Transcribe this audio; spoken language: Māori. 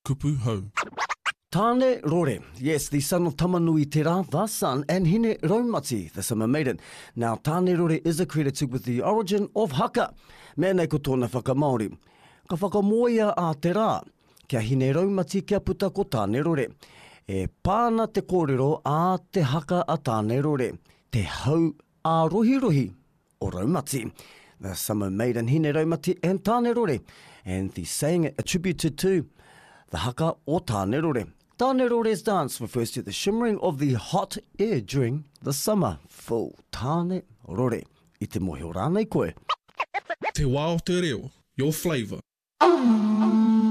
kupu hau. Tāne Rore, yes, the son of Tamanui Te Rā, the son, and Hine Raumati, the summer maiden. Now, Tāne Rore is accredited with the origin of haka. Mēnei ko tōna whakamaori. Ka whakamoia a Te Rā, kia Hine Raumati kia puta ko Tāne Rore. E pāna te kōrero a te haka a Tāne Rore, te hau a rohi rohi o Raumati. The summer maiden Hine Raumati and Tāne Rore, and the saying attributed to the haka o Tāne Rore. Tāne Rore's dance refers to the shimmering of the hot air during the summer. Full Tāne Rore. I te mohi o rānei koe. Te wā o te reo, your flavour.